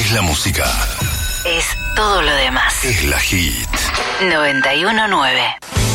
es la música. Es todo lo demás. Es la hit. 91.9.